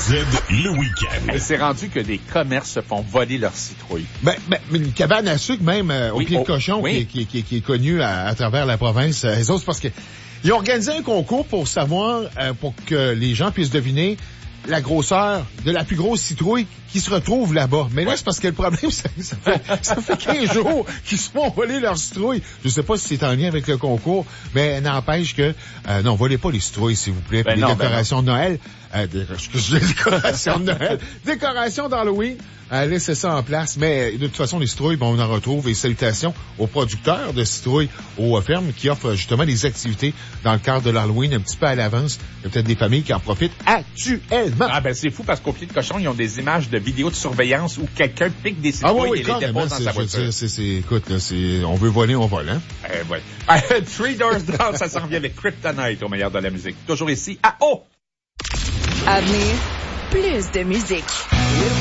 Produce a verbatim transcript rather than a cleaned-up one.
Z, le week-end. C'est rendu que des commerces se font voler leurs citrouilles. Ben, ben une cabane à sucre, même, euh, au Oui, pied oh, de cochon, oui. qui, qui, qui, qui est connue à, à travers la province. Euh, les autres, c'est parce que ils ont organisé un concours pour savoir, euh, pour que les gens puissent deviner la grosseur de la plus grosse citrouille qui se retrouve là-bas. Mais là, ouais. c'est parce que le problème, ça, ça fait, ça fait quinze jours qu'ils se font voler leurs citrouilles. Je sais pas si c'est en lien avec le concours, mais n'empêche que, euh, non, volez pas les citrouilles, s'il vous plaît. Ben Puis non, les ben décorations de Noël, euh, des, excusez, décorations de Noël, décorations d'Halloween, euh, laissez ça en place. Mais de toute façon, les citrouilles, bon, on en retrouve. Et salutations aux producteurs de citrouilles, aux fermes qui offrent justement des activités dans le cadre de l'Halloween un petit peu à l'avance. Il y a peut-être des familles qui en profitent actuellement. Ah ben c'est fou parce qu'au pied de cochon, ils ont des images de vidéos de surveillance où quelqu'un pique des Ah citrouilles oui, oui, et les carrément, dépose dans c'est, sa je veux voiture. dire, c'est, c'est, écoute, là, c'est, on veut voler, on vole, hein? Euh, ouais. Three Doors Down, ça s'en vient avec Kryptonite au meilleur de la musique. Toujours ici à O! À venir, plus de musique.